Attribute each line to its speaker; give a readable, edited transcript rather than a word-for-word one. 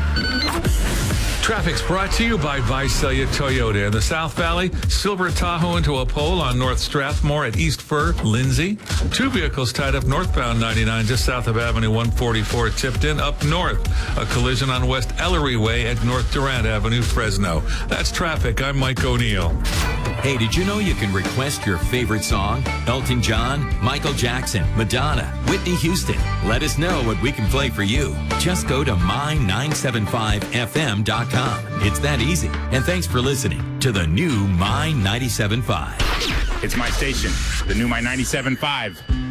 Speaker 1: Traffic's brought to you by Visalia Toyota. In the South Valley, Silver Tahoe into a pole on North Strathmore at East Fir, Lindsay. 2 vehicles tied up northbound 99 just south of Avenue 144 tipped in up north. A collision on West Ellery Way at North Durant Avenue, Fresno. That's traffic. I'm Mike O'Neill.
Speaker 2: Hey, did you know you can request your favorite song? Elton John, Michael Jackson, Madonna, Whitney Houston. Let us know what we can play for you. Just go to my975fm.com. It's that easy. And thanks for listening to the new My 97.5.
Speaker 3: It's my station, the new My 97.5.